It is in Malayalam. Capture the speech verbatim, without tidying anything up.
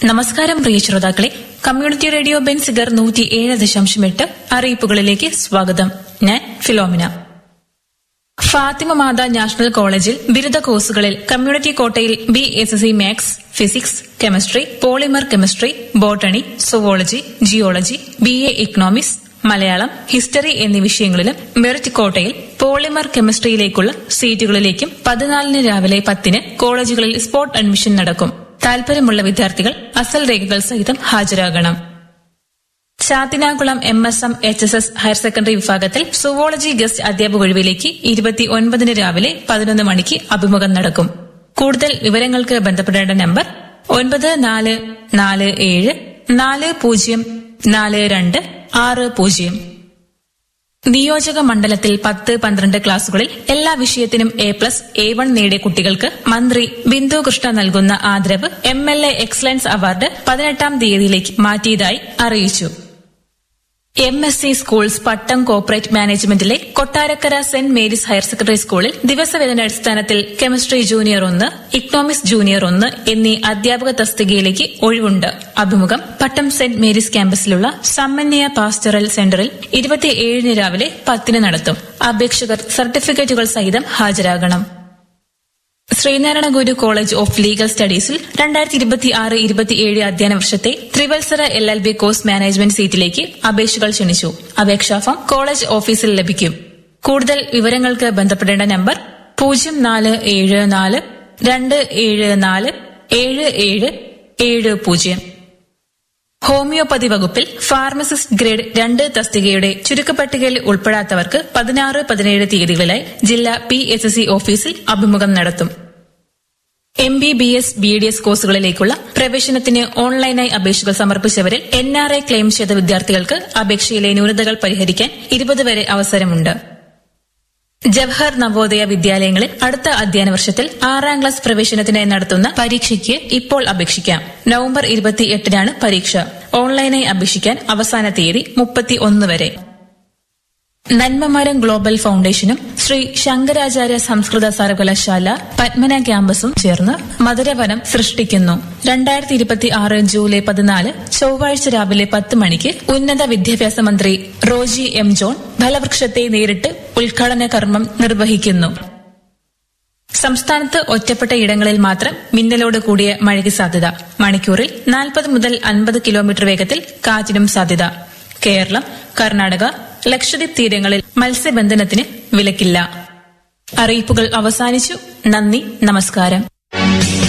നമസ്കാരം പ്രിയ ശ്രോതാക്കളെ, കമ്മ്യൂണിറ്റി റേഡിയോ ബെൻസിഗർ നൂറ്റി ഏഴ് ദശാംശം എട്ട് അറിയിപ്പുകളിലേക്ക് സ്വാഗതം. ഞാൻ ഫിലോമിന. ഫാത്തിമ മാത നാഷണൽ കോളേജിൽ ബിരുദ കോഴ്സുകളിൽ കമ്മ്യൂണിറ്റി കോട്ടയിൽ B S C maths, physics, chemistry, polymer chemistry, botany, zoology, geology, B A economics, Malayalam, history എന്നീ വിഷയങ്ങളിലും മെറിറ്റ് കോട്ടയിൽ പോളിമർ കെമിസ്ട്രിയിലേക്കുള്ള സീറ്റുകളിലേക്കും പതിനാലിന് രാവിലെ പത്തിന് കോളേജുകളിൽ സ്പോട്ട് അഡ്മിഷൻ നടക്കും. താൽപര്യമുള്ള വിദ്യാർത്ഥികൾ അസൽ രേഖകൾ സഹിതം ഹാജരാകണം. ചാത്തിനാകുളം M S M H S S higher secondary വിഭാഗത്തിൽ സുവോളജി ഗസ്റ്റ് അധ്യാപക ഒഴിവിലേക്ക് ഇരുപത്തി ഒൻപതിന് രാവിലെ പതിനൊന്ന് മണിക്ക് അഭിമുഖം നടക്കും. കൂടുതൽ വിവരങ്ങൾക്ക് ബന്ധപ്പെടേണ്ട നമ്പർ ഒൻപത് നാല് നാല് ഏഴ് നാല് പൂജ്യം നാല് രണ്ട് ആറ് പൂജ്യം. നിയോജക മണ്ഡലത്തിൽ പത്ത് പന്ത്രണ്ട് ക്ലാസുകളിൽ എല്ലാ വിഷയത്തിനും എ പ്ലസ് എ വൺ നേടിയ കുട്ടികൾക്ക് മന്ത്രി ബിന്ദു കൃഷ്ണ നൽകുന്ന ആദരവ് M L A excellence award പതിനെട്ടാം തീയതിയിലേക്ക് മാറ്റിയതായി അറിയിച്ചു. എം എസ് സി സ്കൂൾസ് പട്ടം corporate മാനേജ്മെന്റിലെ Kottarakkara saint Mary's higher secondary സ്കൂളിൽ ദിവസവേതനാടിസ്ഥാനത്തിൽ കെമിസ്ട്രി ജൂനിയർ ഒന്ന്, ഇക്കണോമിക്സ് ജൂനിയർ ഒന്ന് എന്നീ അധ്യാപക തസ്തികയിലേക്ക് ഒഴിവുണ്ട്. അഭിമുഖം പട്ടം സെന്റ് മേരീസ് ക്യാമ്പസിലുള്ള സമന്വയ പാസ്റ്ററൽ സെന്ററിൽ ഇരുപത്തിയേഴിന് രാവിലെ പത്തിന് നടത്തും. അപേക്ഷകർ സർട്ടിഫിക്കറ്റുകൾ സഹിതം ഹാജരാകണം. ശ്രീനാരായണ ഗുരു കോളേജ് ഓഫ് ലീഗൽ സ്റ്റഡീസിൽ രണ്ടായിരത്തി ഇരുപത്തി ആറ് ഇരുപത്തിയേഴ് അധ്യയന വർഷത്തെ ത്രിവത്സര L L B course management സീറ്റിലേക്ക് അപേക്ഷകൾ ക്ഷണിച്ചു. അപേക്ഷാ ഫോം കോളേജ് ഓഫീസിൽ ലഭിക്കും. കൂടുതൽ വിവരങ്ങൾക്ക് ബന്ധപ്പെടേണ്ട നമ്പർ പൂജ്യം നാല് ഏഴ് നാല് രണ്ട് ഏഴ് നാല് ഏഴ് ഏഴ് ഏഴ് പൂജ്യം. ഹോമിയോപ്പതി വകുപ്പിൽ ഫാർമസിസ്റ്റ് ഗ്രേഡ് രണ്ട് തസ്തികയുടെ ചുരുക്കപ്പട്ടികയിൽ ഉൾപ്പെടാത്തവർക്ക് പതിനാറ് പതിനേഴ് തീയതികളിലായി ജില്ലാ പി എസ് സി ഓഫീസിൽ അഭിമുഖം നടത്തും. M B B S, B D S കോഴ്സുകളിലേക്കുള്ള പ്രവേശനത്തിന് ഓൺലൈനായി അപേക്ഷകൾ സമർപ്പിച്ചവരിൽ എൻ ആർ ഐ ക്ലെയിം ചെയ്ത വിദ്യാർത്ഥികൾക്ക് അപേക്ഷയിലെ ന്യൂനതകൾ പരിഹരിക്കാൻ ഇരുപത് വരെ അവസരമുണ്ട്. ജവഹർ നവോദയ വിദ്യാലയങ്ങളിൽ അടുത്ത അധ്യയന വർഷത്തിൽ ആറാം ക്ലാസ് പ്രവേശനത്തിനായി നടത്തുന്ന പരീക്ഷയ്ക്ക് ഇപ്പോൾ അപേക്ഷിക്കാം. നവംബർ ഇരുപത്തിയെട്ടിനാണ് പരീക്ഷ. ഓൺലൈനായി അപേക്ഷിക്കാൻ അവസാന തീയതി മുപ്പത്തി ഒന്ന് വരെ. നന്മമരം ഗ്ലോബൽ ഫൌണ്ടേഷനും ശ്രീ ശങ്കരാചാര്യ സംസ്കൃത സർവകലാശാല പത്മന ക്യാമ്പസും ചേർന്ന് മധുരവനം സൃഷ്ടിക്കുന്നു. രണ്ടായിരത്തി ഇരുപത്തി ആറ് ജൂലൈ പതിനാല് ചൊവ്വാഴ്ച രാവിലെ പത്ത് മണിക്ക് ഉന്നത വിദ്യാഭ്യാസ മന്ത്രി റോജി എം ജോൺ ഫലവൃക്ഷത്തെ നേരിട്ട് ഉദ്ഘാടന കർമ്മം നിർവഹിക്കുന്നു. സംസ്ഥാനത്ത് ഒറ്റപ്പെട്ട ഇടങ്ങളിൽ മാത്രം മിന്നലോട് കൂടിയ മഴയ്ക്ക് സാധ്യത. മണിക്കൂറിൽ നാൽപ്പത് മുതൽ അൻപത് കിലോമീറ്റർ വേഗത്തിൽ കാറ്റിനും സാധ്യത. കേരളം, കർണാടക, ലക്ഷദ്വീപ് തീരങ്ങളിൽ മത്സ്യബന്ധനത്തിന് വിലക്കില്ല. അറിയിപ്പുകൾ അവസാനിച്ചു. നന്ദി, നമസ്കാരം.